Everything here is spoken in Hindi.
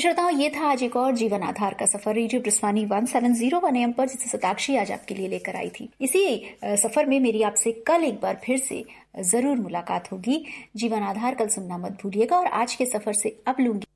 श्रोताओं, ये था आज एक और जीवन आधार का सफर रेडियो ब्रिस्वानी 1701 AM पर, जिसे सताक्षी आज आपके लिए लेकर आई थी। इसी सफर में मेरी आपसे कल एक बार फिर से जरूर मुलाकात होगी। जीवन आधार कल सुनना मत भूलिएगा। और आज के सफर से अब लूंगी